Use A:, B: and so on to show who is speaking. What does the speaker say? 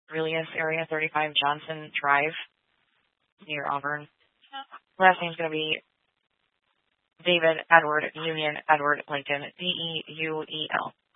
A: Relius area, 35 Johnson Drive, near Auburn. Last name's going to be David Edward Union Edward Lincoln, Deuel.